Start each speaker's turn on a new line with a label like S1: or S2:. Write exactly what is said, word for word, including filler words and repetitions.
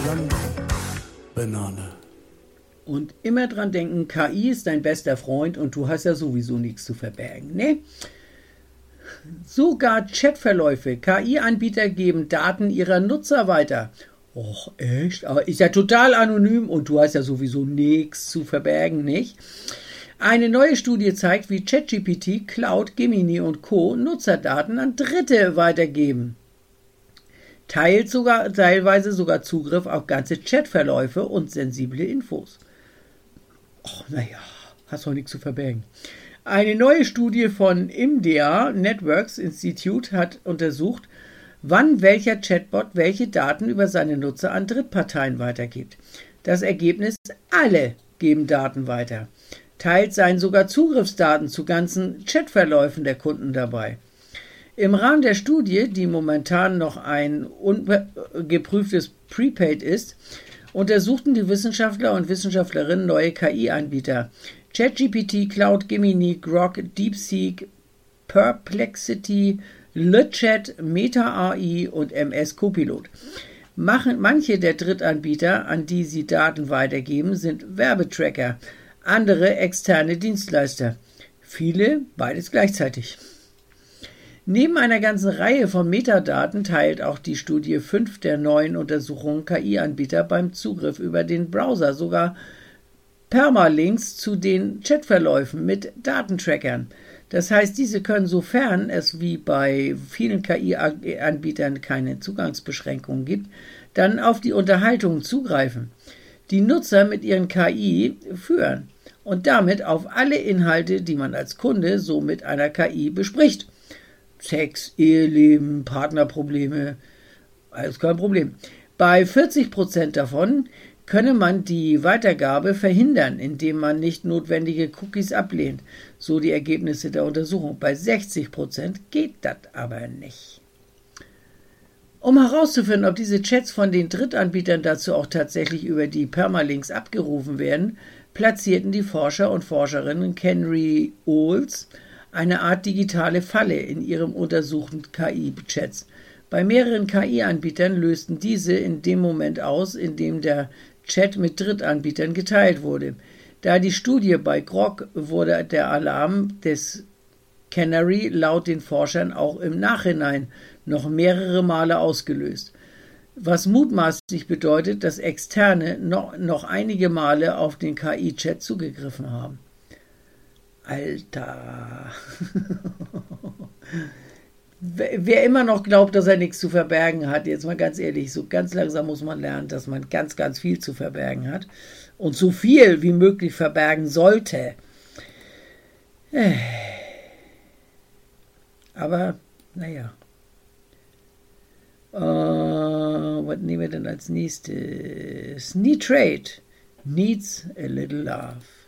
S1: Watermelon, Banana.
S2: Und immer dran denken, K I ist dein bester Freund und du hast ja sowieso nichts zu verbergen, ne? Sogar Chatverläufe. K I-Anbieter geben Daten ihrer Nutzer weiter. Och, echt? Aber ist ja total anonym und du hast ja sowieso nichts zu verbergen, nicht? Eine neue Studie zeigt, wie ChatGPT, Cloud, Gemini und Co. Nutzerdaten an Dritte weitergeben. Teilt sogar, teilweise sogar Zugriff auf ganze Chatverläufe und sensible Infos. Och, naja, hast doch nichts zu verbergen. Eine neue Studie von India Networks Institute hat untersucht, wann welcher Chatbot welche Daten über seine Nutzer an Drittparteien weitergibt. Das Ergebnis: alle geben Daten weiter. Teils seien sogar Zugriffsdaten zu ganzen Chatverläufen der Kunden dabei. Im Rahmen der Studie, die momentan noch ein ungeprüftes Prepaid ist, untersuchten die Wissenschaftler und Wissenschaftlerinnen neue K I-Anbieter. ChatGPT, Cloud, Gemini, Grok, DeepSeek, Perplexity, LeChat, Meta A I und M S Copilot. Machen, manche der Drittanbieter, an die sie Daten weitergeben, sind Werbetracker, andere externe Dienstleister. Viele beides gleichzeitig. Neben einer ganzen Reihe von Metadaten teilt auch die Studie fünf der neuen Untersuchungen K I-Anbieter beim Zugriff über den Browser sogar Permalinks zu den Chatverläufen mit Datentrackern. Das heißt, diese können, sofern es wie bei vielen K I-Anbietern keine Zugangsbeschränkungen gibt, dann auf die Unterhaltungen zugreifen, die Nutzer mit ihren K I führen und damit auf alle Inhalte, die man als Kunde so mit einer K I bespricht. Sex, Eheleben, Partnerprobleme, alles kein Problem. Bei vierzig Prozent davon könne man die Weitergabe verhindern, indem man nicht notwendige Cookies ablehnt, so die Ergebnisse der Untersuchung. Bei sechzig Prozent geht das aber nicht. Um herauszufinden, ob diese Chats von den Drittanbietern dazu auch tatsächlich über die Permalinks abgerufen werden, platzierten die Forscher und Forscherinnen Henry Olds eine Art digitale Falle in ihrem untersuchten K I-Chats. Bei mehreren K I-Anbietern lösten diese in dem Moment aus, in dem der Chat mit Drittanbietern geteilt wurde. Da die Studie bei Grok wurde der Alarm des Canary laut den Forschern auch im Nachhinein noch mehrere Male ausgelöst, was mutmaßlich bedeutet, dass Externe noch, noch einige Male auf den K I-Chat zugegriffen haben. Alter. Wer immer noch glaubt, dass er nichts zu verbergen hat, jetzt mal ganz ehrlich, so ganz langsam muss man lernen, dass man ganz, ganz viel zu verbergen hat und so viel wie möglich verbergen sollte. Aber, naja. Uh, was nehmen wir denn als nächstes? Need Trade needs a little love.